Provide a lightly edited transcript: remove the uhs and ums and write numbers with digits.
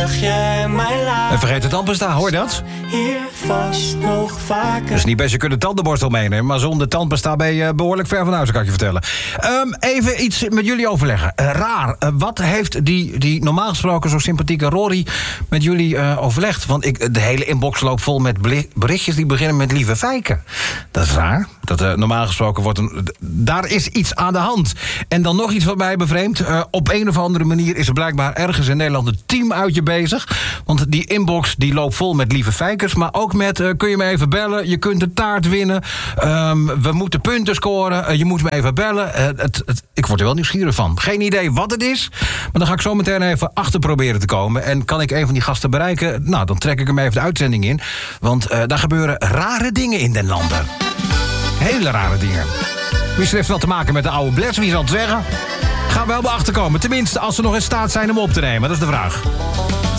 terug je mij laat. En vergeet het tandpasta, hoor je dat? Hier vast nog vaker. Dus niet best je kunt de tandenborstel meenemen, maar zonder tandpasta ben je behoorlijk ver van huis, kan ik je vertellen. Even iets met jullie overleggen. Raar, wat heeft die normaal gesproken zo sympathieke Rory met jullie overlegd? Want de hele inbox loopt vol met berichtjes die beginnen met lieve fijken. Dat is raar. Dat normaal gesproken wordt daar is iets aan de hand. En dan nog iets wat mij bevreemdt. Op een of andere manier is er blijkbaar ergens in Nederland een teamuitje bezig. Want die inbox die loopt vol met lieve fijkers. Maar ook met, kun je me even bellen? Je kunt een taart winnen. We moeten punten scoren. Je moet me even bellen. Ik word er wel nieuwsgierig van. Geen idee wat het is. Maar dan ga ik zo meteen even achter proberen te komen. En kan ik een van die gasten bereiken? Nou, dan trek ik hem even de uitzending in. Want daar gebeuren rare dingen in den landen. Hele rare dingen. Misschien heeft het wel te maken met de oude Bless, wie zal het zeggen? Gaan we wel bij achterkomen. Tenminste, als ze nog in staat zijn om op te nemen. Dat is de vraag.